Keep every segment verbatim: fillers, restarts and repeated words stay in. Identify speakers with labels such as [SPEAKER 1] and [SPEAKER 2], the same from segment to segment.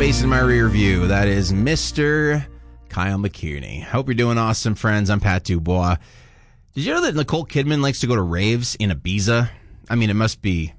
[SPEAKER 1] Space in My Rear View. That is Mister Kyle McKierney. Hope you're doing awesome, friends. I'm Pat Dubois. Did you know that Nicole Kidman likes to go to raves in Ibiza? I mean, it must be...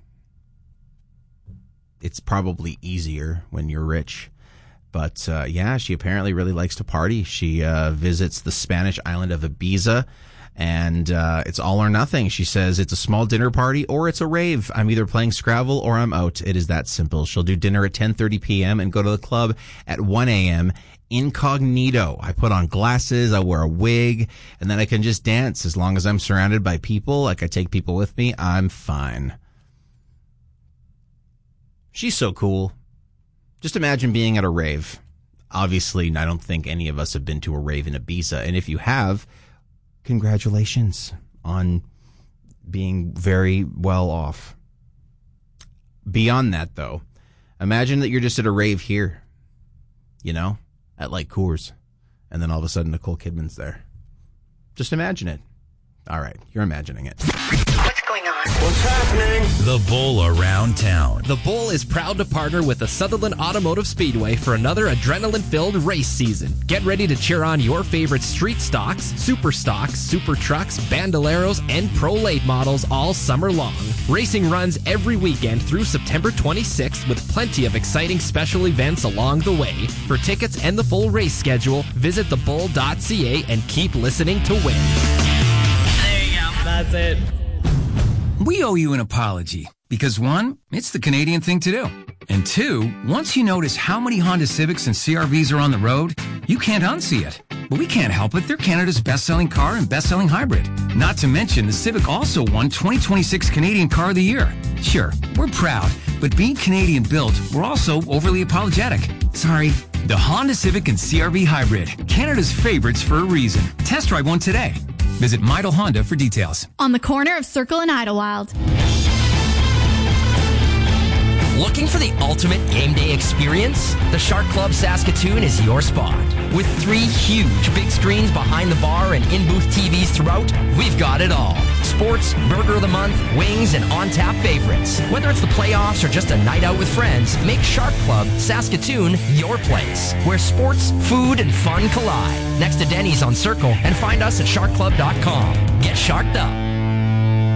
[SPEAKER 1] It's probably easier when you're rich. But, uh, yeah, she apparently really likes to party. She uh, visits the Spanish island of Ibiza, and uh, it's all or nothing. She says it's a small dinner party or it's a rave. I'm either playing Scrabble or I'm out. It is that simple. She'll do dinner at ten thirty p.m. and go to the club at one a.m. incognito. I put on glasses, I wear a wig, and then I can just dance as long as I'm surrounded by people. Like I take people with me, I'm fine. She's so cool. Just imagine being at a rave. Obviously, I don't think any of us have been to a rave in Ibiza. And if you have, congratulations on being very well off. Beyond that, though, imagine that you're just at a rave here, you know, at like Coors. And then all of a sudden, Nicole Kidman's there. Just imagine it. All right, you're imagining it.
[SPEAKER 2] What's going on?
[SPEAKER 3] What's happening?
[SPEAKER 4] The Bull Around Town.
[SPEAKER 5] The Bull is proud to partner with the Sutherland Automotive Speedway for another adrenaline-filled race season. Get ready to cheer on your favorite street stocks, super stocks, super trucks, bandoleros, and pro late models all summer long. Racing runs every weekend through September twenty-sixth with plenty of exciting special events along the way. For tickets and the full race schedule, visit the bull dot c a and keep listening to win.
[SPEAKER 6] There you go. That's it.
[SPEAKER 7] We owe you an apology because, one, it's the Canadian thing to do. And two, once you notice how many Honda Civics and C R Vs are on the road, you can't unsee it. But we can't help it. They're Canada's best-selling car and best-selling hybrid. Not to mention, the Civic also won twenty twenty-six Canadian Car of the Year. Sure, we're proud, but being Canadian-built, we're also overly apologetic. Sorry. The Honda Civic and C R V Hybrid, Canada's favorites for a reason. Test drive one today. Visit Midel Honda for details.
[SPEAKER 8] On the corner of Circle and Idlewild.
[SPEAKER 9] Looking for the ultimate game day experience? The Shark Club Saskatoon is your spot. With three huge big screens behind the bar and in-booth T Vs throughout, we've got it all. Sports, Burger of the Month, wings, and on-tap favorites. Whether it's the playoffs or just a night out with friends, make Shark Club Saskatoon your place, where sports, food, and fun collide. Next to Denny's on Circle, and find us at shark club dot com. Get sharked up.